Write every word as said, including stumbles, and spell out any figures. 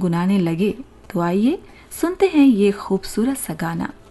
गुनगुनाने लगे। तो आइए सुनते हैं ये खूबसूरत सा गाना।